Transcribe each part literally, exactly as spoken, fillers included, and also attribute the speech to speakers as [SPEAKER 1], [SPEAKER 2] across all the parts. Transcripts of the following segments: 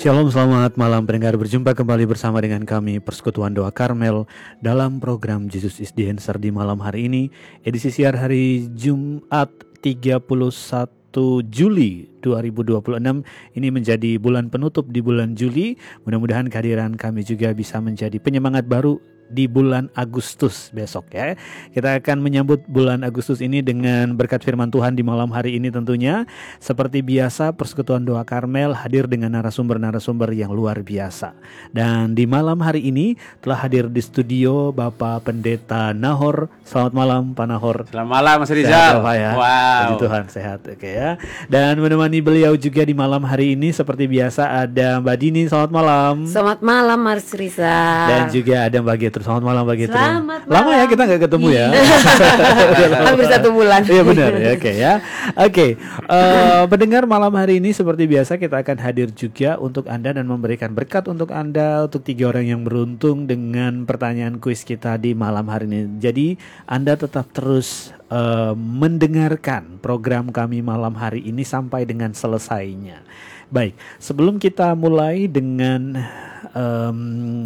[SPEAKER 1] Shalom, selamat malam pendengar. Berjumpa kembali bersama dengan kami Persekutuan Doa Karmel dalam program Jesus is the Answer di malam hari ini, edisi siar hari Jumat tiga puluh satu Juli dua ribu dua puluh enam. Ini menjadi bulan penutup di bulan Juli. Mudah-mudahan kehadiran kami juga bisa menjadi penyemangat baru di bulan Agustus besok ya. Kita akan menyambut bulan Agustus ini dengan berkat firman Tuhan di malam hari ini tentunya. Seperti biasa Persekutuan Doa Karmel hadir dengan narasumber-narasumber yang luar biasa. Dan di malam hari ini telah hadir di studio Bapak Pendeta Nahor. Selamat malam Pak Nahor.
[SPEAKER 2] Selamat malam Mas Rizal.
[SPEAKER 1] Sehat, Pak, ya?
[SPEAKER 2] Wow.
[SPEAKER 1] Puji Tuhan sehat. Oke ya. Dan menemani beliau juga di malam hari ini seperti biasa ada Mbak Dini. Selamat malam.
[SPEAKER 3] Selamat malam Mas Rizal.
[SPEAKER 1] Dan juga ada Mbak Getru. Selamat malam Mbak Getru.
[SPEAKER 3] Selamat malam.
[SPEAKER 1] Lama ya kita nggak ketemu ya.
[SPEAKER 3] Hampir satu bulan.
[SPEAKER 1] Iya benar ya. Oke ya. Oke. Eh, pendengar malam hari ini seperti biasa kita akan hadir juga untuk Anda dan memberikan berkat untuk Anda, untuk tiga orang yang beruntung dengan pertanyaan kuis kita di malam hari ini. Jadi Anda tetap terus uh, mendengarkan program kami malam hari ini sampai dengan selesainya. Baik, sebelum kita mulai dengan um,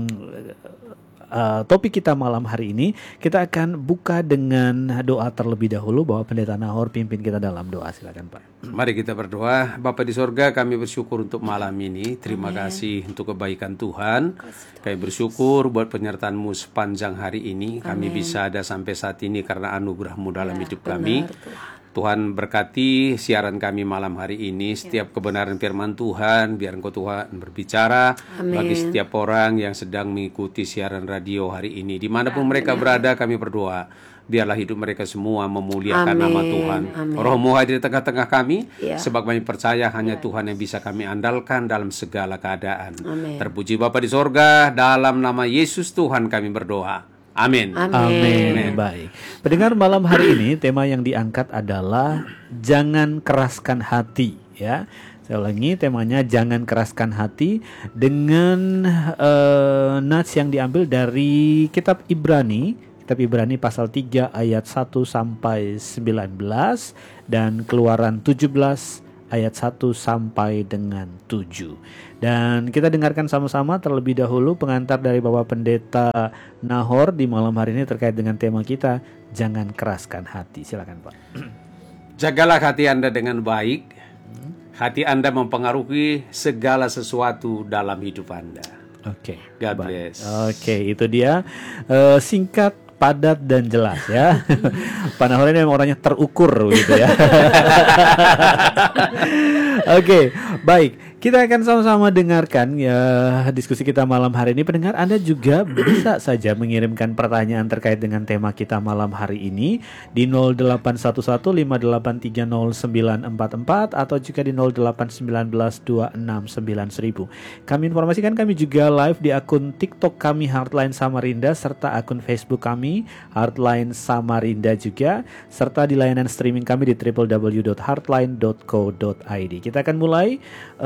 [SPEAKER 1] Uh, topik kita malam hari ini, kita akan buka dengan doa terlebih dahulu bahwa Pendeta Nahor pimpin kita dalam doa. Silakan Pak.
[SPEAKER 2] Mari kita berdoa. Bapa di sorga, kami bersyukur untuk malam ini. Terima Amen. Kasih untuk kebaikan Tuhan. Kami bersyukur buat penyertaan-Mu sepanjang hari ini. Kami Amen. Bisa ada sampai saat ini karena anugerah-Mu dalam ya, hidup benar, kami Tuhan. Tuhan berkati siaran kami malam hari ini. Setiap kebenaran firman Tuhan, biar Engkau Tuhan berbicara Amin. Bagi setiap orang yang sedang mengikuti siaran radio hari ini. Dimanapun Amin. Mereka berada, kami berdoa, biarlah hidup mereka semua memuliakan Amin. Nama Tuhan. Roh-Mu hadir di tengah-tengah kami, ya. Sebab kami percaya hanya ya. Tuhan yang bisa kami andalkan dalam segala keadaan. Amin. Terpuji Bapa di sorga, dalam nama Yesus Tuhan kami berdoa. Amin.
[SPEAKER 1] Amin. Amin. Baik. Pendengar malam hari ini tema yang diangkat adalah jangan keraskan hati ya. Saya ulangi, temanya jangan keraskan hati dengan uh, nats yang diambil dari kitab Ibrani, kitab Ibrani pasal tiga ayat satu sampai sembilan belas dan Keluaran tujuh belas ayat satu sampai dengan tujuh. Dan kita dengarkan sama-sama terlebih dahulu pengantar dari Bapak Pendeta Nahor di malam hari ini terkait dengan tema kita, jangan keraskan hati. Silakan Pak.
[SPEAKER 2] Jagalah hati Anda dengan baik. Hati Anda mempengaruhi segala sesuatu dalam hidup Anda.
[SPEAKER 1] Oke. Okay.
[SPEAKER 2] God bless.
[SPEAKER 1] Oke, okay, itu dia uh, singkat, padat dan jelas ya. Pak Nahor ini memang orangnya terukur gitu ya. Oke, okay, baik. Kita akan sama-sama dengarkan ya diskusi kita malam hari ini. Pendengar, Anda juga bisa saja mengirimkan pertanyaan terkait dengan tema kita malam hari ini di nol delapan satu satu lima delapan tiga nol sembilan empat empat atau juga di nol delapan satu sembilan dua enam sembilan seribu. Kami informasikan kami juga live di akun TikTok kami Heartline Samarinda serta akun Facebook kami Heartline Samarinda juga, serta di layanan streaming kami di w w w dot heartline dot co dot i d. Kita akan mulai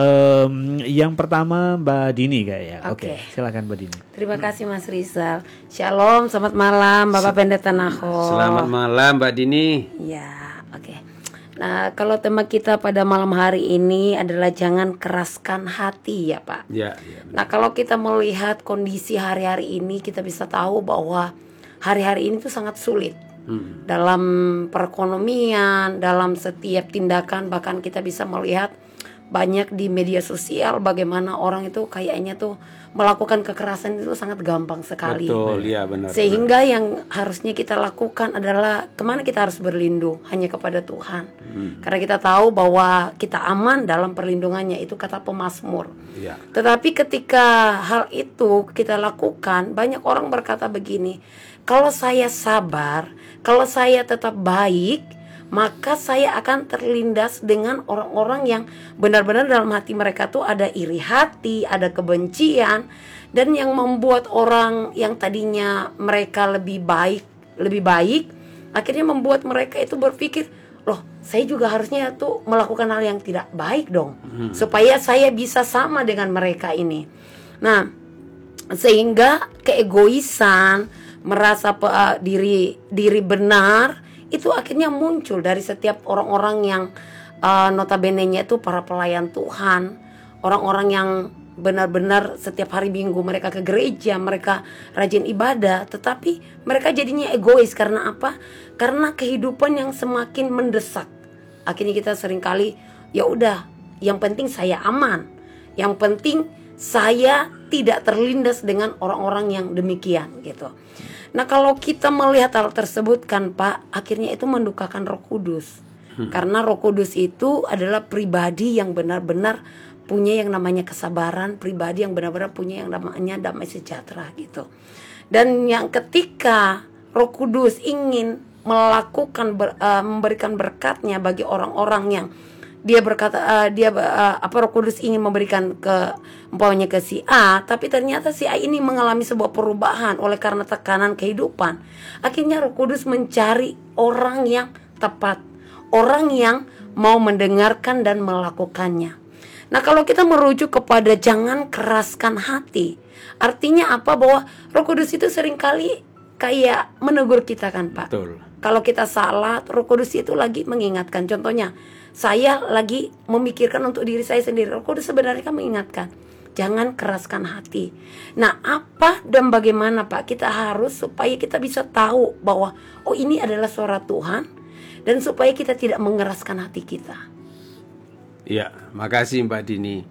[SPEAKER 1] Um, yang pertama Mbak Dini kayaknya. Oke, okay. okay, silakan Mbak Dini.
[SPEAKER 3] Terima kasih Mas Rizal. Shalom, selamat malam Bapak Pendeta Nahor.
[SPEAKER 2] Selamat malam Mbak Dini.
[SPEAKER 3] Ya, oke. Okay. Nah, kalau tema kita pada malam hari ini adalah jangan keraskan hati ya Pak.
[SPEAKER 2] Ya, ya.
[SPEAKER 3] Nah, kalau kita melihat kondisi hari-hari ini, kita bisa tahu bahwa hari-hari ini tuh sangat sulit. Hmm. Dalam perekonomian, dalam setiap tindakan, bahkan kita bisa melihat banyak di media sosial bagaimana orang itu kayaknya tuh melakukan kekerasan itu sangat gampang sekali.
[SPEAKER 2] Betul, ya benar.
[SPEAKER 3] Sehingga benar. Yang harusnya kita lakukan adalah kemana kita harus berlindung, hanya kepada Tuhan. Hmm. Karena kita tahu bahwa kita aman dalam perlindungannya, itu kata pemazmur. Ya. Tetapi ketika hal itu kita lakukan, banyak orang berkata begini, kalau saya sabar, kalau saya tetap baik, maka saya akan terlindas dengan orang-orang yang benar-benar dalam hati mereka tuh ada iri hati, ada kebencian, dan yang membuat orang yang tadinya mereka lebih baik, lebih baik, akhirnya membuat mereka itu berpikir, loh, saya juga harusnya tuh melakukan hal yang tidak baik dong, hmm. supaya saya bisa sama dengan mereka ini. Nah, sehingga keegoisan, merasa uh, diri diri benar, itu akhirnya muncul dari setiap orang-orang yang uh, notabene-nya itu para pelayan Tuhan, orang-orang yang benar-benar setiap hari Minggu mereka ke gereja, mereka rajin ibadah, tetapi mereka jadinya egois. Karena apa? Karena kehidupan yang semakin mendesak. Akhirnya kita seringkali, ya udah, yang penting saya aman, yang penting saya tidak terlindas dengan orang-orang yang demikian gitu. Nah, kalau kita melihat hal tersebut kan Pak, akhirnya itu mendukakan Roh Kudus. Hmm. Karena Roh Kudus itu adalah pribadi yang benar-benar punya yang namanya kesabaran, pribadi yang benar-benar punya yang namanya damai sejahtera gitu. Dan yang ketika Roh Kudus ingin melakukan ber, uh, memberikan berkatnya bagi orang-orang yang dia berkata uh, dia uh, apa Roh Kudus ingin memberikan ke umpamanya ke si A, tapi ternyata si A ini mengalami sebuah perubahan oleh karena tekanan kehidupan. Akhirnya Roh Kudus mencari orang yang tepat, orang yang mau mendengarkan dan melakukannya. Nah, kalau kita merujuk kepada jangan keraskan hati, artinya apa? Bahwa Roh Kudus itu seringkali kayak menegur kita kan Pak.
[SPEAKER 2] Betul.
[SPEAKER 3] Kalau kita salah, Roh Kudus itu lagi mengingatkan. Contohnya, saya lagi memikirkan untuk diri saya sendiri, Roh Kudus sebenarnya kan mengingatkan, jangan keraskan hati. Nah, apa dan bagaimana Pak kita harus supaya kita bisa tahu bahwa oh ini adalah suara Tuhan, dan supaya kita tidak mengeraskan hati kita.
[SPEAKER 2] Ya, makasih Mbak Dini.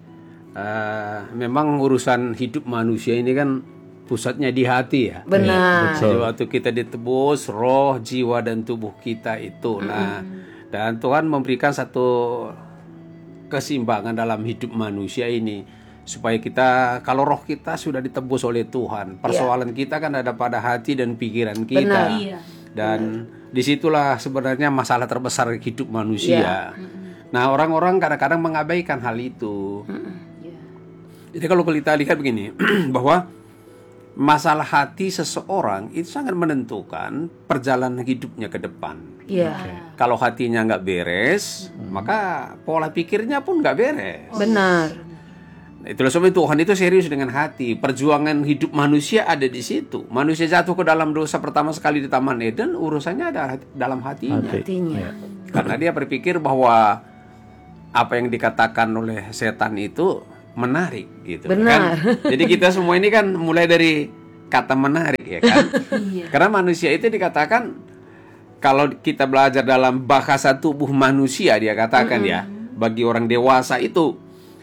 [SPEAKER 2] Uh, memang urusan hidup manusia ini kan pusatnya di hati ya.
[SPEAKER 3] Benar.
[SPEAKER 2] Jadi waktu kita ditebus, roh, jiwa dan tubuh kita itu. Mm-hmm. Nah, dan Tuhan memberikan satu keseimbangan dalam hidup manusia ini supaya kita, kalau roh kita sudah ditebus oleh Tuhan, persoalan yeah. kita kan ada pada hati dan pikiran kita.
[SPEAKER 3] Benar.
[SPEAKER 2] Dan Benar. disitulah sebenarnya masalah terbesar hidup manusia. Yeah. Nah, orang-orang kadang-kadang mengabaikan hal itu. Mm-hmm. Yeah. Jadi kalau kita lihat begini, bahwa masalah hati seseorang itu sangat menentukan perjalanan hidupnya ke depan.
[SPEAKER 3] Yeah.
[SPEAKER 2] Okay. Kalau hatinya nggak beres, mm-hmm. maka pola pikirnya pun nggak beres.
[SPEAKER 3] Benar.
[SPEAKER 2] Itulah sebab Tuhan itu serius dengan hati. Perjuangan hidup manusia ada di situ. Manusia jatuh ke dalam dosa pertama sekali di Taman Eden, urusannya ada dalam hatinya.
[SPEAKER 3] Hatinya.
[SPEAKER 2] Ya. Karena dia berpikir bahwa apa yang dikatakan oleh setan itu menarik gitu.
[SPEAKER 3] Benar.
[SPEAKER 2] Kan? Jadi kita semua ini kan mulai dari kata menarik ya kan. Karena manusia itu dikatakan, kalau kita belajar dalam bahasa tubuh manusia, dia katakan mm-hmm. ya, bagi orang dewasa itu,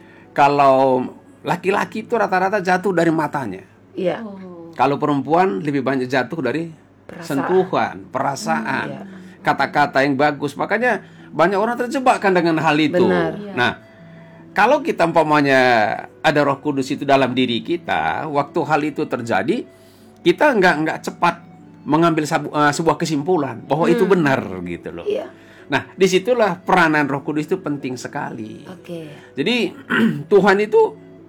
[SPEAKER 2] kalau laki-laki itu rata-rata jatuh dari matanya.
[SPEAKER 3] Iya.
[SPEAKER 2] Oh. Kalau perempuan lebih banyak jatuh dari perasaan. sentuhan, perasaan, mm, iya. kata-kata yang bagus. Makanya banyak orang terjebak kan dengan hal itu.
[SPEAKER 3] Benar.
[SPEAKER 2] Nah, kalau kita umpamanya ada Roh Kudus itu dalam diri kita, waktu hal itu terjadi, kita nggak nggak cepat mengambil sabu, uh, sebuah kesimpulan bahwa hmm. itu benar gitu loh.
[SPEAKER 3] Iya.
[SPEAKER 2] Nah, disitulah peranan Roh Kudus itu penting sekali.
[SPEAKER 3] Oke.
[SPEAKER 2] Jadi Tuhan itu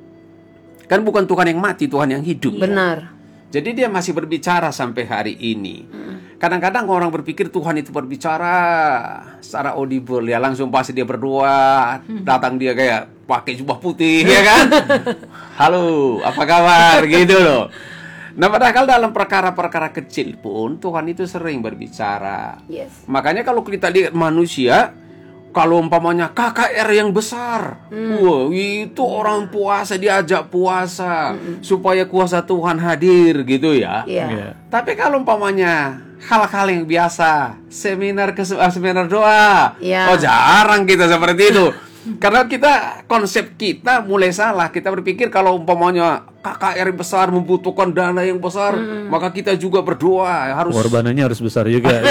[SPEAKER 2] kan bukan Tuhan yang mati, Tuhan yang hidup.
[SPEAKER 3] Benar.
[SPEAKER 2] Jadi dia masih berbicara sampai hari ini. Hmm. Kadang-kadang orang berpikir Tuhan itu berbicara secara audible, ya langsung pasti dia berdoa, datang dia kayak pakai jubah putih, ya kan? Halo, apa kabar? Gitu loh. Nah, padahal dalam perkara-perkara kecil pun Tuhan itu sering berbicara.
[SPEAKER 3] Yes.
[SPEAKER 2] Makanya kalau kita lihat manusia, kalau umpamanya K K R yang besar, hmm. wah itu orang puasa, diajak puasa hmm. supaya kuasa Tuhan hadir gitu ya.
[SPEAKER 3] Yeah. Yeah.
[SPEAKER 2] Tapi kalau umpamanya hal-hal yang biasa, seminar ke seminar doa,
[SPEAKER 3] yeah.
[SPEAKER 2] oh jarang kita seperti itu. Karena kita, konsep kita mulai salah. Kita berpikir kalau umpamanya K K R besar membutuhkan dana yang besar, hmm. maka kita juga berdoa harus.
[SPEAKER 1] Korbanannya harus besar juga.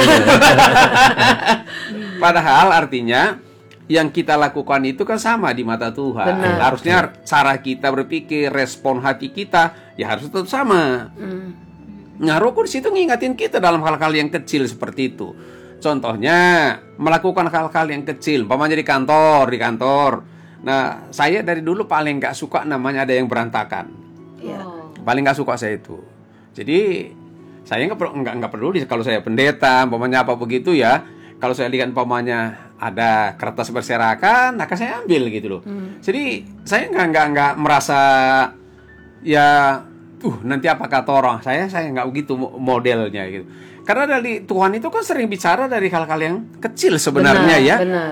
[SPEAKER 2] Padahal artinya yang kita lakukan itu kan sama di mata Tuhan.
[SPEAKER 3] Benar.
[SPEAKER 2] Harusnya cara kita berpikir, respon hati kita ya harus tetap sama. Hmm. Nah, Roh Kudus itu ngingatin kita dalam hal-hal yang kecil seperti itu. Contohnya melakukan hal-hal yang kecil, umpamanya di kantor, di kantor. Nah, saya dari dulu paling nggak suka namanya ada yang berantakan.
[SPEAKER 3] Ya.
[SPEAKER 2] Paling nggak suka saya itu. Jadi saya nggak nggak nggak peduli kalau saya pendeta, umpamanya apa begitu ya. Kalau saya lihat umpamanya ada kertas berserakan, maka saya ambil gitu loh. Hmm. Jadi saya nggak nggak nggak merasa ya, uh nanti apa kata orang. Saya saya nggak begitu modelnya gitu. Karena dari Tuhan itu kan sering bicara dari hal-hal yang kecil sebenarnya
[SPEAKER 3] benar,
[SPEAKER 2] ya.
[SPEAKER 3] Benar.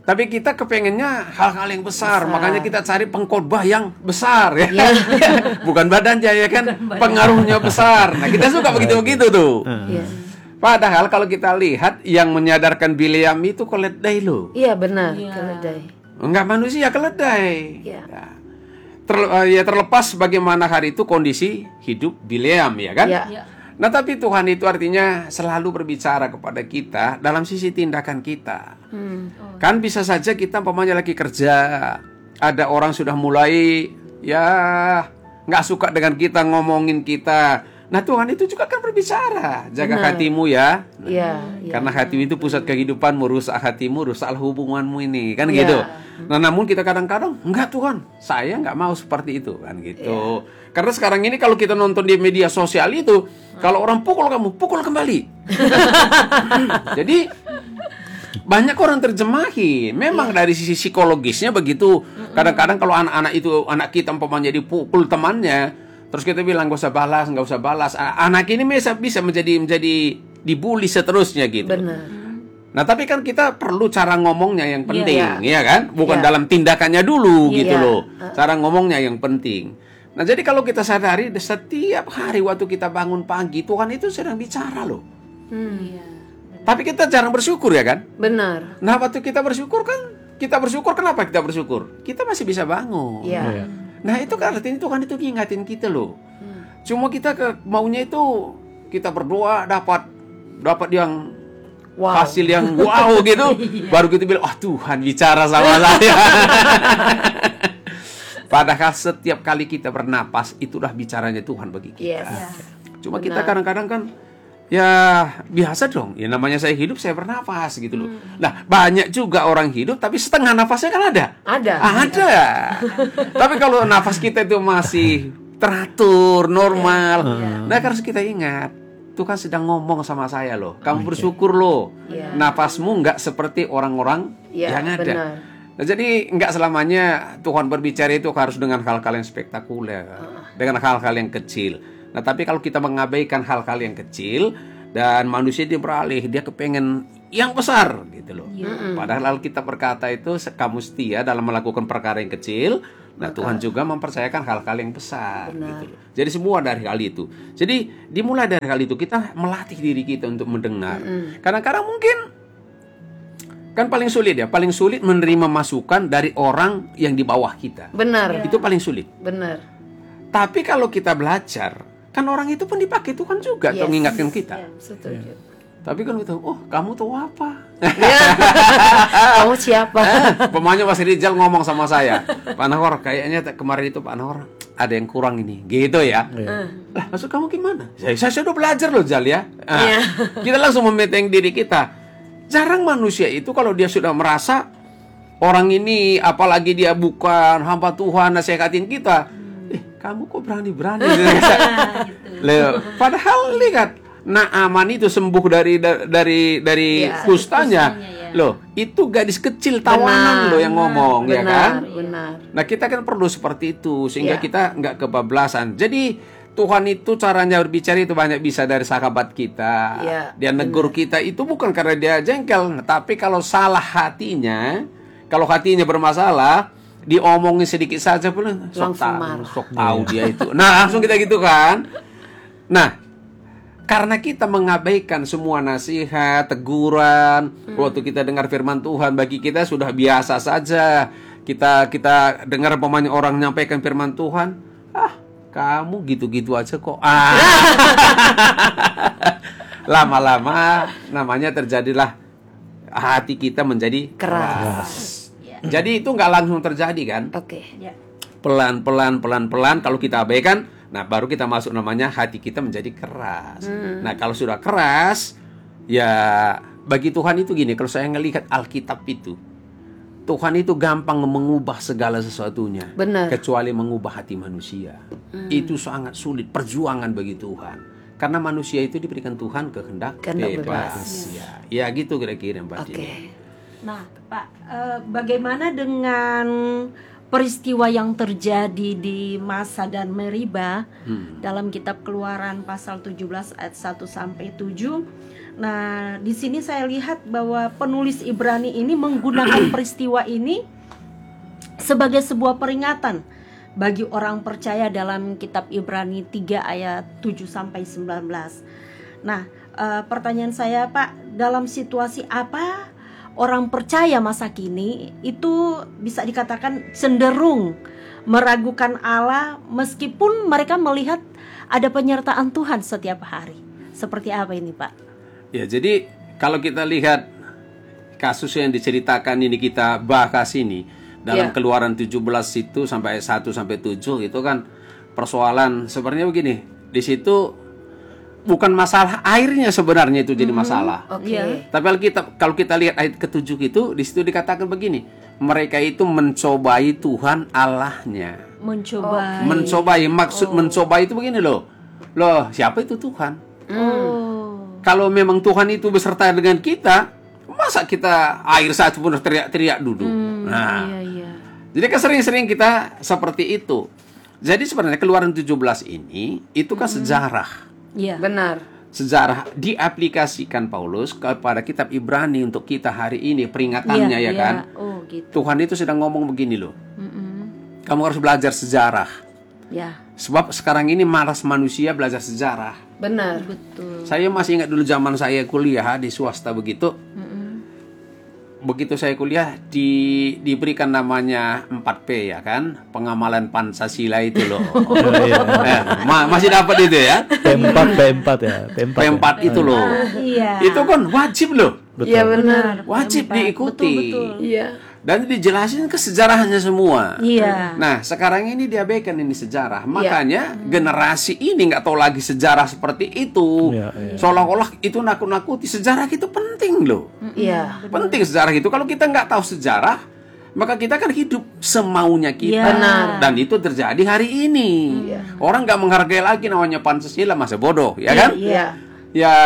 [SPEAKER 2] Tapi kita kepengennya hal-hal yang besar,
[SPEAKER 3] besar.
[SPEAKER 2] Makanya kita cari pengkhotbah yang besar ya.
[SPEAKER 3] Ya.
[SPEAKER 2] Bukan badannya ya kan, pengaruhnya besar. Nah, kita suka begitu-begitu tuh.
[SPEAKER 3] Iya.
[SPEAKER 2] Padahal kalau kita lihat yang menyadarkan Bileam itu keledai loh.
[SPEAKER 3] Iya benar,
[SPEAKER 4] Iya.
[SPEAKER 3] keledai.
[SPEAKER 2] Enggak manusia, keledai.
[SPEAKER 3] Iya.
[SPEAKER 2] Ya. Terle- uh, ya terlepas bagaimana hari itu kondisi hidup Bileam ya kan.
[SPEAKER 3] Iya.
[SPEAKER 4] Ya.
[SPEAKER 2] Nah tapi Tuhan itu artinya selalu berbicara kepada kita dalam sisi tindakan kita.
[SPEAKER 3] Hmm.
[SPEAKER 2] Kan bisa saja kita umpamanya lagi kerja, ada orang sudah mulai ya nggak suka dengan kita, ngomongin kita. Nah Tuhan itu juga kan berbicara, jaga
[SPEAKER 3] Benar.
[SPEAKER 2] hatimu ya. Nah,
[SPEAKER 3] Iya, iya.
[SPEAKER 2] karena hati itu pusat kehidupanmu, rusak hatimu, rusaklah hubunganmu ini, kan
[SPEAKER 3] Iya.
[SPEAKER 2] gitu. Nah namun kita kadang-kadang enggak Tuhan, saya nggak mau seperti itu kan gitu. Karena sekarang ini kalau kita nonton di media sosial itu, kalau orang pukul kamu, pukul kembali. Jadi banyak orang terjemahin. Memang dari sisi psikologisnya begitu. Kadang-kadang kalau anak-anak itu, anak kita umpamanya dipukul temannya, terus kita bilang gak usah balas, gak usah balas. A- Anak ini bisa bisa menjadi menjadi dibully seterusnya gitu.
[SPEAKER 3] Benar.
[SPEAKER 2] Nah tapi kan kita perlu cara ngomongnya yang penting,
[SPEAKER 3] Iya.
[SPEAKER 2] ya kan? Bukan
[SPEAKER 3] Iya.
[SPEAKER 2] dalam tindakannya dulu
[SPEAKER 3] Iya.
[SPEAKER 2] gitu loh. Cara ngomongnya yang penting. Nah jadi kalau kita sadari setiap hari waktu kita bangun pagi, Tuhan itu sedang bicara loh.
[SPEAKER 4] Iya.
[SPEAKER 2] Tapi kita jarang bersyukur ya kan?
[SPEAKER 3] Benar.
[SPEAKER 2] Nah waktu kita bersyukur kan, kita bersyukur kenapa kita bersyukur? Kita masih bisa bangun.
[SPEAKER 3] Iya.
[SPEAKER 2] Nah itu kan artinya Tuhan itu ngingatin kita loh. Cuma kita ke maunya itu kita berdoa dapat dapat yang
[SPEAKER 3] Wow.
[SPEAKER 2] hasil yang wow gitu, baru kita bilang, oh Tuhan bicara sama saya. Padahal setiap kali kita bernapas itulah bicaranya Tuhan bagi kita.
[SPEAKER 3] Yes.
[SPEAKER 2] Cuma
[SPEAKER 3] Benar.
[SPEAKER 2] kita kadang-kadang kan ya biasa dong. Ya namanya saya hidup saya bernapas gitu loh. Nah banyak juga orang hidup tapi setengah nafasnya kan ada.
[SPEAKER 3] Ada.
[SPEAKER 2] Ada. Tapi kalau nafas kita itu masih teratur, normal. Nah harus kita ingat Tuhan sedang ngomong sama saya loh. Kamu bersyukur loh.
[SPEAKER 3] Iya.
[SPEAKER 2] Nafasmu nggak seperti orang-orang
[SPEAKER 3] Iya,
[SPEAKER 2] yang ada.
[SPEAKER 3] benar.
[SPEAKER 2] Nah, jadi nggak selamanya Tuhan berbicara itu harus dengan hal-hal yang spektakuler, dengan hal-hal yang kecil. Nah, tapi kalau kita mengabaikan hal-hal yang kecil dan manusia dia beralih, dia kepengen yang besar gitu loh. Padahal kita berkata itu kamu setia dalam melakukan perkara yang kecil. Nah, Tuhan juga mempercayakan hal-hal yang besar gitu loh. Jadi semua dari hal itu. Jadi dimulai dari hal itu kita melatih diri kita untuk mendengar. Kadang-kadang mungkin kan paling sulit ya, paling sulit menerima masukan dari orang yang di bawah kita.
[SPEAKER 3] Benar.
[SPEAKER 2] Itu paling sulit.
[SPEAKER 3] Benar.
[SPEAKER 2] Tapi kalau kita belajar, kan orang itu pun dipakai Tuhan juga untuk
[SPEAKER 3] Yes.
[SPEAKER 2] mengingatkan kita.
[SPEAKER 3] Iya, setuju.
[SPEAKER 2] Tapi kan kita, oh kamu tahu apa?
[SPEAKER 3] Ya. Kamu siapa?
[SPEAKER 2] Pemainnya Mas Rizal ngomong sama saya, Pak Nahor, kayaknya kemarin itu Pak Nahor ada yang kurang ini, gitu ya. Lah, maksud kamu gimana? Saya, saya sudah belajar loh Zal ya. Ah,
[SPEAKER 3] Iya.
[SPEAKER 2] Kita langsung memeteng diri kita. Jarang manusia itu kalau dia sudah merasa orang ini, apalagi dia bukan hamba Tuhan, nasihatin kita. Eh, kamu kok berani-berani? Loh, padahal lihat, Naaman itu sembuh dari dari dari
[SPEAKER 3] Ya,
[SPEAKER 2] kustanya.
[SPEAKER 4] kustanya, ya.
[SPEAKER 2] Loh, itu gadis kecil tawanan
[SPEAKER 3] Benar,
[SPEAKER 2] loh yang ngomong, ya
[SPEAKER 3] benar,
[SPEAKER 2] kan?
[SPEAKER 3] Benar.
[SPEAKER 2] Nah, kita kan perlu seperti itu sehingga
[SPEAKER 3] Ya.
[SPEAKER 2] kita nggak kebablasan. Jadi Tuhan itu caranya berbicara itu banyak bisa dari sahabat kita.
[SPEAKER 3] Ya,
[SPEAKER 2] Dia negur kita itu bukan karena dia jengkel, tapi kalau salah hatinya, kalau hatinya bermasalah, diomongin sedikit saja pun sok
[SPEAKER 3] Langsung
[SPEAKER 2] tahu,
[SPEAKER 3] marah.
[SPEAKER 2] sok tahu dia itu. Nah, langsung kita gitu kan. Nah, karena kita mengabaikan semua nasihat, teguran, waktu kita dengar firman Tuhan bagi kita sudah biasa saja. Kita kita dengar pemain orang menyampaikan firman Tuhan, ah kamu gitu-gitu aja kok. Ah. Lama-lama namanya terjadilah hati kita menjadi
[SPEAKER 3] Keras.
[SPEAKER 2] Jadi itu nggak langsung terjadi kan?
[SPEAKER 3] Oke.
[SPEAKER 4] Ya.
[SPEAKER 2] Pelan-pelan, pelan-pelan kalau kita abaikan, nah baru kita masuk namanya hati kita menjadi keras. Nah kalau sudah keras, ya bagi Tuhan itu gini, kalau saya ngelihat Alkitab itu, Tuhan itu gampang mengubah segala sesuatunya.
[SPEAKER 3] Benar.
[SPEAKER 2] Kecuali mengubah hati manusia. Itu sangat sulit, perjuangan bagi Tuhan. Karena manusia itu diberikan Tuhan kehendak
[SPEAKER 3] Kehendak
[SPEAKER 2] bebas. Ya, ya gitu kira-kira Mbak
[SPEAKER 3] Oke.
[SPEAKER 2] Dini.
[SPEAKER 4] Nah, Pak, eh, bagaimana dengan peristiwa yang terjadi di Masa dan Meriba
[SPEAKER 2] Hmm.
[SPEAKER 4] dalam kitab Keluaran pasal tujuh belas ayat satu sampai tujuh, Nah, di sini saya lihat bahwa penulis Ibrani ini menggunakan peristiwa ini sebagai sebuah peringatan bagi orang percaya dalam kitab Ibrani tiga ayat tujuh sampai sembilan belas. Nah, uh, pertanyaan saya, Pak, dalam situasi apa orang percaya masa kini itu bisa dikatakan cenderung meragukan Allah meskipun mereka melihat ada penyertaan Tuhan setiap hari? Seperti apa ini, Pak?
[SPEAKER 2] Ya, jadi kalau kita lihat kasus yang diceritakan ini, kita bahas ini dalam
[SPEAKER 3] Ya.
[SPEAKER 2] Keluaran tujuh belas itu sampai ayat satu sampai tujuh, itu kan persoalan sebenarnya begini. Di situ bukan masalah airnya sebenarnya itu jadi masalah.
[SPEAKER 3] Oke.
[SPEAKER 4] Iya.
[SPEAKER 2] Tapi kalau kita kalau kita lihat ayat ketujuh itu, di situ dikatakan begini, mereka itu mencobai Tuhan Allahnya.
[SPEAKER 4] Mencoba.
[SPEAKER 2] Mencobai, maksud mencobai itu begini loh. Loh, siapa itu Tuhan?
[SPEAKER 4] Oh.
[SPEAKER 2] Kalau memang Tuhan itu beserta dengan kita, masa kita air satu pun harus teriak-teriak duduk. Nah,
[SPEAKER 4] Iya, iya.
[SPEAKER 2] jadi kan sering-sering kita seperti itu. Jadi sebenarnya Keluaran tujuh belas ini itu kan sejarah.
[SPEAKER 4] Iya.
[SPEAKER 3] Benar.
[SPEAKER 2] Sejarah diaplikasikan Paulus kepada kitab Ibrani untuk kita hari ini, peringatannya
[SPEAKER 4] Iya,
[SPEAKER 2] ya
[SPEAKER 4] iya.
[SPEAKER 2] kan.
[SPEAKER 4] Oh, gitu.
[SPEAKER 2] Tuhan itu sedang ngomong begini loh.
[SPEAKER 4] Mm-mm.
[SPEAKER 2] Kamu harus belajar sejarah.
[SPEAKER 4] Ya,
[SPEAKER 2] Sebab sekarang ini malas manusia belajar sejarah.
[SPEAKER 3] Benar.
[SPEAKER 4] betul.
[SPEAKER 2] Saya masih ingat dulu zaman saya kuliah di swasta begitu.
[SPEAKER 4] Mm-mm.
[SPEAKER 2] Begitu saya kuliah di, diberikan namanya empat P ya kan, pengamalan Pancasila itu loh.
[SPEAKER 1] Oh, iya.
[SPEAKER 2] Eh, ma- masih dapat itu ya,
[SPEAKER 1] P empat P empat ya, P empat.
[SPEAKER 2] P empat
[SPEAKER 1] ya.
[SPEAKER 2] itu loh.
[SPEAKER 4] Iya.
[SPEAKER 2] Itu kan wajib loh,
[SPEAKER 1] Betul.
[SPEAKER 3] Iya benar.
[SPEAKER 2] wajib
[SPEAKER 4] Empat.
[SPEAKER 2] diikuti.
[SPEAKER 4] Betul, betul.
[SPEAKER 3] Iya.
[SPEAKER 2] Dan dijelasin ke sejarahnya semua.
[SPEAKER 4] Iya.
[SPEAKER 2] Nah sekarang ini diabaikan ini sejarah, makanya generasi ini nggak tahu lagi sejarah seperti itu.
[SPEAKER 1] Iya, iya.
[SPEAKER 2] Seolah-olah itu nakut-nakuti. Sejarah itu penting loh.
[SPEAKER 3] Iya.
[SPEAKER 2] Penting sejarah itu. Kalau kita nggak tahu sejarah, maka kita kan hidup semaunya kita.
[SPEAKER 4] Iya.
[SPEAKER 3] Benar.
[SPEAKER 2] Dan itu terjadi hari ini. Orang nggak menghargai lagi namanya Pancasila, masa bodoh, ya kan?
[SPEAKER 3] Iya.
[SPEAKER 2] Ya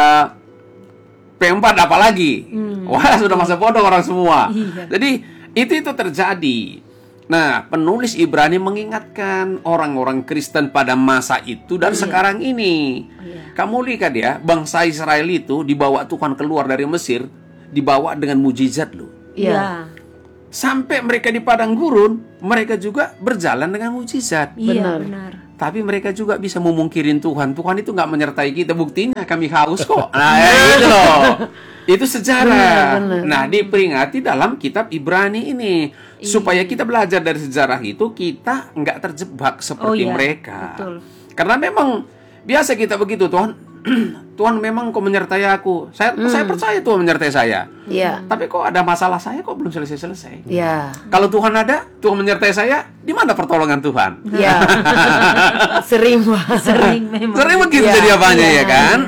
[SPEAKER 2] P empat apalagi. Wah, sudah masa bodoh orang semua.
[SPEAKER 4] Iya.
[SPEAKER 2] Jadi itu itu terjadi. Nah, penulis Ibrani mengingatkan orang-orang Kristen pada masa itu dan sekarang ini. Kamu lihat ya, bangsa Israel itu dibawa Tuhan keluar dari Mesir, dibawa dengan mujizat loh.
[SPEAKER 3] Iya.
[SPEAKER 2] Sampai mereka di padang gurun, mereka juga berjalan dengan mujizat.
[SPEAKER 4] Iya,
[SPEAKER 3] Benar.
[SPEAKER 4] benar.
[SPEAKER 2] Tapi mereka juga bisa memungkirin Tuhan. Tuhan itu nggak menyertai kita. Buktinya kami haus kok. Nah, ya itu loh. Itu sejarah.
[SPEAKER 3] Benar, benar.
[SPEAKER 2] Nah, diperingati dalam kitab Ibrani ini. Supaya kita belajar dari sejarah itu, kita nggak terjebak seperti
[SPEAKER 4] Oh, iya.
[SPEAKER 2] mereka.
[SPEAKER 4] Betul.
[SPEAKER 2] Karena memang biasa kita begitu, Tuhan. Tuhan memang kok menyertai aku. Saya saya percaya Tuhan menyertai saya.
[SPEAKER 3] Iya.
[SPEAKER 2] Tapi kok ada masalah saya kok belum selesai-selesai.
[SPEAKER 3] Iya.
[SPEAKER 2] Kalau Tuhan ada, Tuhan menyertai saya, di mana pertolongan Tuhan?
[SPEAKER 3] Iya. Sering banget.
[SPEAKER 4] Sering memang.
[SPEAKER 2] Sering begitu
[SPEAKER 3] Iya,
[SPEAKER 2] jadi apanya
[SPEAKER 3] iya.
[SPEAKER 2] ya kan?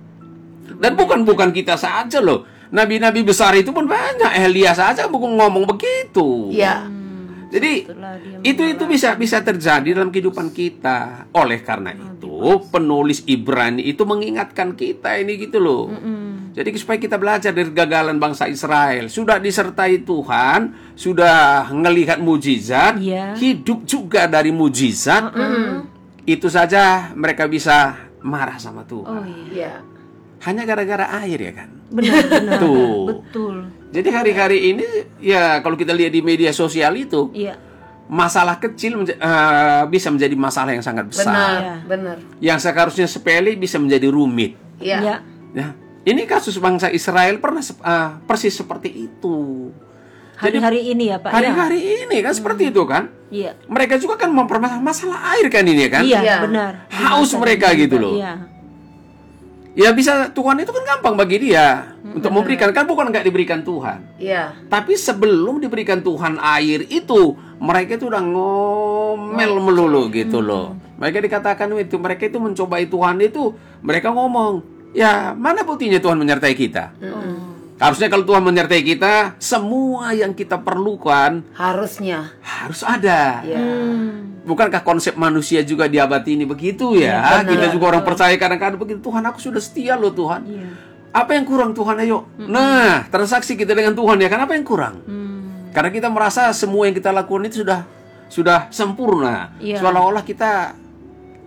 [SPEAKER 2] Dan bukan bukan kita saja loh. Nabi-nabi besar itu pun banyak. Elia saja bukan ngomong begitu.
[SPEAKER 3] Iya.
[SPEAKER 2] Jadi
[SPEAKER 4] Itulah dia
[SPEAKER 2] itu itu bisa bisa terjadi dalam kehidupan kita. Oleh karena itu, penulis Ibrani itu mengingatkan kita ini gitu loh. Jadi supaya kita belajar dari kegagalan bangsa Israel, sudah disertai Tuhan, sudah ngelihat mujizat,
[SPEAKER 4] Iya.
[SPEAKER 2] hidup juga dari mujizat. Itu saja mereka bisa marah sama Tuhan.
[SPEAKER 4] Oh iya.
[SPEAKER 3] Iya.
[SPEAKER 2] Hanya gara-gara air ya kan.
[SPEAKER 4] Benar-benar.
[SPEAKER 2] Tuh.
[SPEAKER 4] Betul.
[SPEAKER 2] Jadi hari-hari ini ya kalau kita lihat di media sosial itu,
[SPEAKER 4] Iya.
[SPEAKER 2] masalah kecil menja- eh, bisa menjadi masalah yang sangat besar.
[SPEAKER 3] Benar.
[SPEAKER 4] Iya.
[SPEAKER 3] Benar.
[SPEAKER 2] Yang seharusnya sepele bisa menjadi rumit.
[SPEAKER 3] Iya.
[SPEAKER 4] Iya.
[SPEAKER 2] Ya, ini kasus bangsa Israel pernah sep- eh, persis seperti itu. Jadi
[SPEAKER 4] Hari-hari ini ya, Pak.
[SPEAKER 2] hari-hari ini kan seperti itu kan.
[SPEAKER 4] Iya.
[SPEAKER 2] Mereka juga kan mempermasalahkan masalah air kan ini kan.
[SPEAKER 4] Iya,
[SPEAKER 3] Iya.
[SPEAKER 4] benar.
[SPEAKER 2] Haus
[SPEAKER 4] Di masa
[SPEAKER 2] mereka
[SPEAKER 4] ini,
[SPEAKER 2] gitu
[SPEAKER 4] Pak.
[SPEAKER 2] loh.
[SPEAKER 4] Iya.
[SPEAKER 2] Ya bisa Tuhan itu kan gampang bagi dia untuk memberikan, kan bukan nggak diberikan Tuhan.
[SPEAKER 3] Iya.
[SPEAKER 2] Tapi sebelum diberikan Tuhan air itu, mereka itu udah ngomel melulu gitu loh. Mereka dikatakan itu, mereka itu mencobai Tuhan itu, mereka ngomong, ya mana buktinya Tuhan menyertai kita? Harusnya kalau Tuhan menyertai kita, semua yang kita perlukan
[SPEAKER 3] Harusnya.
[SPEAKER 2] harus ada.
[SPEAKER 3] Iya.
[SPEAKER 2] Bukankah konsep manusia juga di abad ini begitu ya?
[SPEAKER 3] benar.
[SPEAKER 2] Kita juga orang percaya kadang-kadang begitu, Tuhan aku sudah setia loh Tuhan.
[SPEAKER 4] Iya.
[SPEAKER 2] Apa yang kurang Tuhan ayo? Nah, transaksi kita dengan Tuhan ya kan apa yang kurang? Karena kita merasa semua yang kita lakukan itu sudah sudah sempurna.
[SPEAKER 4] Iya.
[SPEAKER 2] Seolah-olah kita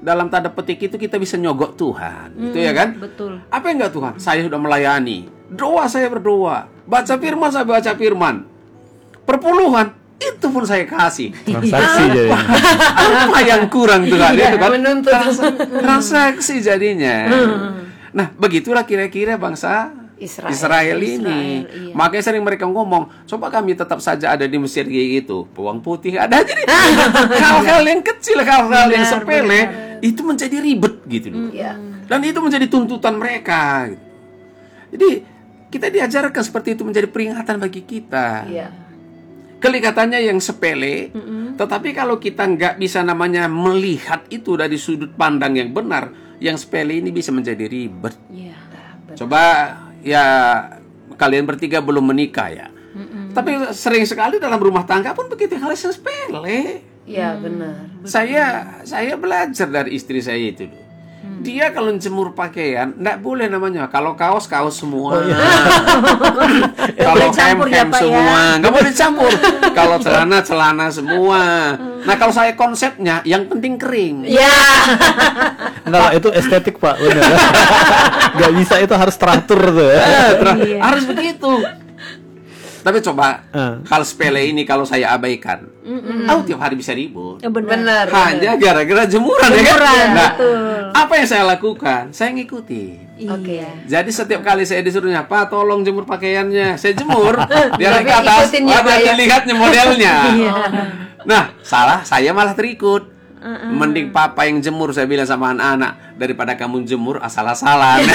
[SPEAKER 2] dalam tanda petik itu kita bisa nyogok Tuhan, hmm, gitu ya kan?
[SPEAKER 4] Betul.
[SPEAKER 2] Apa yang enggak Tuhan? Saya sudah melayani, doa saya berdoa, baca firman saya baca firman, perpuluhan itu pun saya kasih.
[SPEAKER 1] Transaksi jadi.
[SPEAKER 2] Apa yang kurang Tuhan?
[SPEAKER 3] Ya,
[SPEAKER 2] itu kan?
[SPEAKER 3] menuntut.
[SPEAKER 2] Transaksi jadinya. Nah, begitulah kira-kira bangsa
[SPEAKER 3] Israel,
[SPEAKER 2] Israel ini.
[SPEAKER 4] Israel, iya.
[SPEAKER 2] Makanya sering mereka ngomong, coba kami tetap saja ada di Mesir kayak gitu. Bawang putih ada aja nih. Hal-hal yang kecil, hal-hal yang sepele itu menjadi ribet gitu loh.
[SPEAKER 3] Ya.
[SPEAKER 2] Dan itu menjadi tuntutan mereka. Jadi kita diajarkan seperti itu menjadi peringatan bagi kita.
[SPEAKER 3] Ya.
[SPEAKER 2] Kelihatannya yang sepele, mm-hmm. tetapi kalau kita nggak bisa namanya melihat itu dari sudut pandang yang benar, yang sepele ini bisa menjadi ribet.
[SPEAKER 4] Iya.
[SPEAKER 2] Coba ya kalian bertiga belum menikah ya, mm-mm. tapi sering sekali dalam rumah tangga pun begitu hal yang sepele.
[SPEAKER 3] Ya benar.
[SPEAKER 2] Saya saya belajar dari istri saya itu. Hmm. Dia kalau jemur pakaian nggak boleh namanya. Kalau kaos kaos semua. Oh, iya. Kalau hem hem ya, semua, nggak boleh dicampur. Kalau celana celana semua. Nah kalau saya konsepnya yang penting kering.
[SPEAKER 3] Ya.
[SPEAKER 1] Nah itu estetik Pak, benar. Gak bisa, itu harus teratur tuh.
[SPEAKER 2] Eh, ter- iya. Harus begitu. Tapi coba uh. hal sepele ini kalau saya abaikan, mm-mm. oh tiap hari bisa ribut.
[SPEAKER 3] Ya, benar.
[SPEAKER 2] Hanya gara-gara jemuran, jemuran ya kan? Nah,
[SPEAKER 3] betul.
[SPEAKER 2] Apa yang saya lakukan? Saya ngikuti.
[SPEAKER 3] Oke. Okay.
[SPEAKER 2] Jadi setiap kali saya disuruhnya, Pak tolong jemur pakaiannya, saya jemur. Dia naik ke atas, ada ya. Dilihatnya modelnya. Nah, salah, saya malah terikut. Uh-uh. Mending papa yang jemur, saya bilang sama anak-anak, daripada kamu jemur asal-asalan.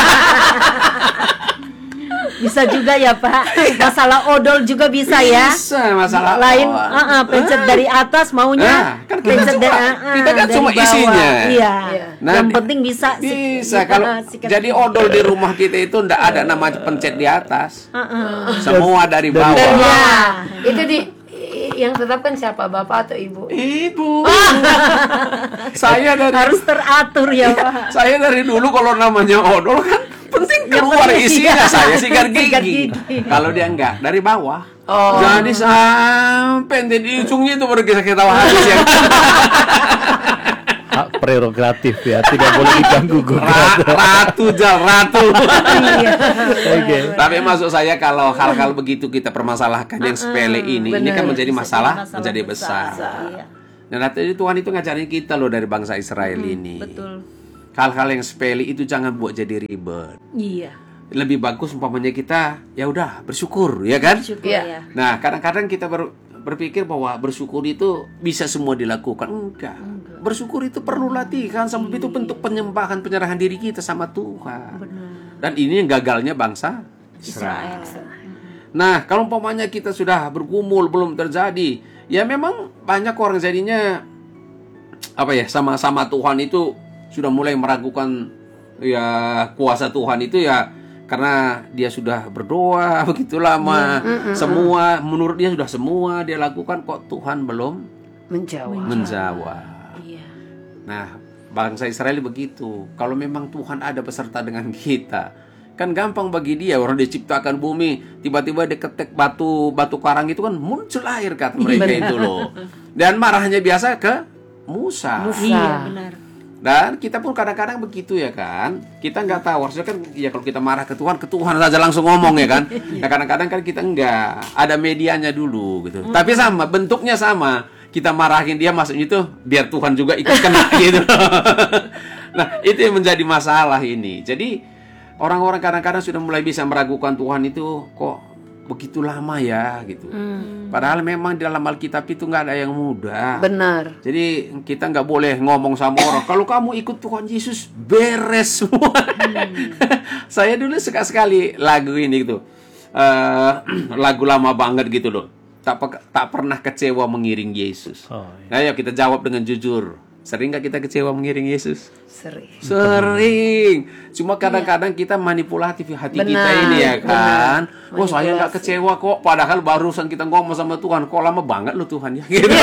[SPEAKER 4] Bisa juga ya Pak, masalah odol juga bisa ya.
[SPEAKER 2] Bisa masalah
[SPEAKER 4] lain, uh, uh, pencet uh. dari atas maunya,
[SPEAKER 2] nah, kan kita
[SPEAKER 4] pencet
[SPEAKER 2] cuma,
[SPEAKER 4] dari, uh,
[SPEAKER 2] kita kan
[SPEAKER 4] dari
[SPEAKER 2] cuma
[SPEAKER 4] bawah.
[SPEAKER 2] isinya.
[SPEAKER 4] Iya.
[SPEAKER 2] Nah,
[SPEAKER 4] yang penting bisa.
[SPEAKER 2] Bisa
[SPEAKER 4] si,
[SPEAKER 2] kalau
[SPEAKER 4] si,
[SPEAKER 2] jadi odol di rumah kita itu ndak ada namanya pencet di atas, uh, uh. semua dari bawah.
[SPEAKER 3] Dan ya, itu di yang tetapkan siapa, bapak atau ibu?
[SPEAKER 2] Ibu. Saya dari
[SPEAKER 4] harus teratur ya Pak.
[SPEAKER 2] Saya dari dulu kalau namanya odol kan penting keluar isinya, saya sikat gigi. Kalau dia enggak, dari bawah. Oh. Jadi sampai di ujungnya itu baru kita ketawa habis ya.
[SPEAKER 1] Hak prerogatif ya, tidak boleh diganggu gugat.
[SPEAKER 2] Ra- ratu jal, ratu.
[SPEAKER 1] Okay.
[SPEAKER 2] Tapi maksud saya kalau hal-hal begitu kita permasalahkan yang sepele ini, bener. Ini kan menjadi masalah, masalah menjadi besar. besar. Iya. Dan nanti Tuhan itu ngajarin kita loh dari bangsa Israel hmm, ini.
[SPEAKER 4] Betul.
[SPEAKER 2] Hal-hal yang sepele itu jangan buat jadi ribet.
[SPEAKER 4] Iya.
[SPEAKER 2] Lebih bagus umpamanya kita ya udah bersyukur, ya kan?
[SPEAKER 4] Bersyukur,
[SPEAKER 3] ya.
[SPEAKER 2] Nah, kadang-kadang kita ber, berpikir bahwa bersyukur itu bisa semua dilakukan. Enggak. Enggak. Bersyukur itu perlu latihan, sampai itu bentuk penyembahan, penyerahan diri kita sama Tuhan. Benar. Dan ini yang gagalnya bangsa Israel. Israel. Nah, kalau umpamanya kita sudah bergumul belum terjadi, ya memang banyak orang jadinya apa ya, sama-sama Tuhan itu sudah mulai meragukan ya kuasa Tuhan itu ya karena dia sudah berdoa begitu lama, mm, mm, semua menurut dia sudah semua dia lakukan, kok Tuhan belum
[SPEAKER 3] menjawab.
[SPEAKER 2] menjawab.
[SPEAKER 4] Iya.
[SPEAKER 2] Nah, bangsa Israel begitu. Kalau memang Tuhan ada beserta dengan kita, kan gampang bagi dia. Orang dia ciptakan bumi, tiba-tiba dia ketek batu batu karang itu kan muncul air, kata mereka itu loh. Dan marahnya biasa ke Musa.
[SPEAKER 3] Musa.
[SPEAKER 4] Iya, benar.
[SPEAKER 2] Dan kita pun kadang-kadang begitu ya kan. Kita nggak tahu, harusnya kan ya kalau kita marah ke Tuhan, ke Tuhan saja langsung ngomong ya kan. Nah kadang-kadang kan kita enggak, ada medianya dulu gitu. Mm. Tapi sama, bentuknya sama. Kita marahin dia, maksudnya itu biar Tuhan juga ikut kena gitu. Nah itu yang menjadi masalah ini. Jadi orang-orang kadang-kadang sudah mulai bisa meragukan Tuhan itu kok begitu lama ya gitu. Hmm. Padahal memang di dalam Alkitab itu nggak ada yang mudah.
[SPEAKER 3] Benar.
[SPEAKER 2] Jadi kita nggak boleh ngomong sama orang kalau kamu ikut Tuhan Yesus beres semua. Hmm. Saya dulu suka sekali lagu ini gitu, uh, lagu lama banget gitu loh. Tak tak pernah kecewa mengiring Yesus. Oh, iya. Nah, ayo kita jawab dengan jujur. Sering nggak kita kecewa mengiring Yesus?
[SPEAKER 3] Sering.
[SPEAKER 2] Sering. Cuma kadang-kadang kita manipulatif hati benar, kita ini ya kan. Oh saya nggak kecewa kok. Padahal barusan kita ngomong sama Tuhan. Kok lama banget lu Tuhan ya. Gitu.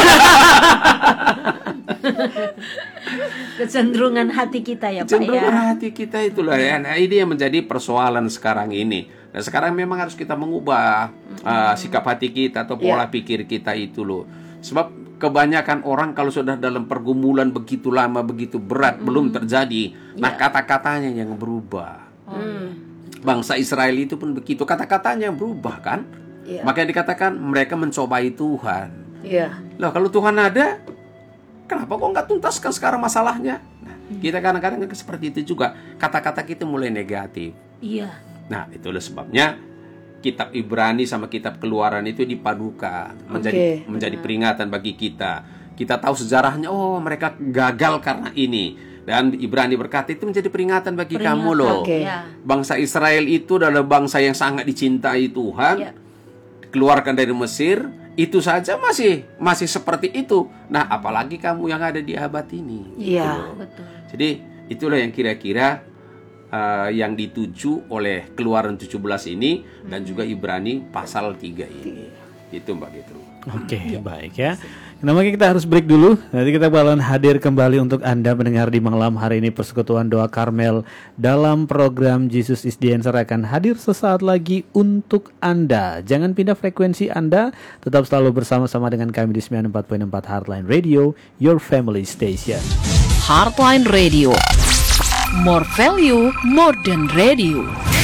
[SPEAKER 4] Kecenderungan hati kita ya Pak ya.
[SPEAKER 2] Kecenderungan hati kita itulah ya. Nah ini yang menjadi persoalan sekarang ini. Nah sekarang memang harus kita mengubah uh, sikap hati kita atau pola yeah. pikir kita itu loh. Sebab kebanyakan orang kalau sudah dalam pergumulan begitu lama, begitu berat, mm. belum terjadi, nah yeah. kata-katanya yang berubah. Mm. Bangsa Israel itu pun begitu, kata-katanya yang berubah kan. Yeah. Makanya dikatakan mereka mencobai Tuhan. Yeah. Loh, kalau Tuhan ada, kenapa kok nggak tuntaskan sekarang masalahnya? Nah, mm. kita kadang-kadang seperti itu juga, kata-kata kita mulai negatif. Iya. Yeah. Nah, itulah sebabnya kitab Ibrani sama kitab Keluaran itu dipadukan menjadi okay. menjadi peringatan bagi kita. Kita tahu sejarahnya, oh mereka gagal karena ini. Dan Ibrani berkata itu menjadi peringatan bagi peringatan. kamu loh. Okay. Bangsa Israel itu adalah bangsa yang sangat dicintai Tuhan. Yeah. Keluarkan dari Mesir, itu saja masih masih seperti itu. Nah, apalagi kamu yang ada di abad ini. Iya, yeah. gitu. Betul. Jadi itulah yang kira-kira Uh, yang dituju oleh Keluaran tujuh belas ini hmm. dan juga Ibrani pasal tiga ini. Itu Mbak Getru. Oke, okay, ya. baik ya. Namanya kita harus break dulu. Nanti kita bakalan hadir kembali untuk Anda mendengar di malam hari ini Persekutuan Doa Karmel dalam program Jesus is the Answer akan hadir sesaat lagi untuk Anda. Jangan pindah frekuensi Anda, tetap selalu bersama-sama dengan kami di sembilan puluh empat koma empat Heartline Radio, your family station.
[SPEAKER 5] Heartline Radio. More value, more than radio.